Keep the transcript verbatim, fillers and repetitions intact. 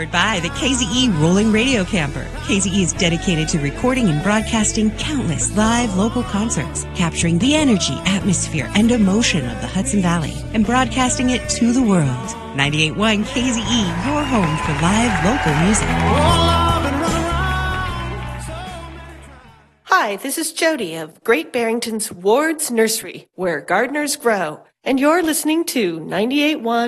Powered by the K Z E Rolling Radio Camper. K Z E is dedicated to recording and broadcasting countless live local concerts, capturing the energy, atmosphere, and emotion of the Hudson Valley, and broadcasting it to the world. ninety-eight point one K Z E, your home for live local music. Hi, this is Jody of Great Barrington's Ward's Nursery, where gardeners grow, and you're listening to ninety-eight point one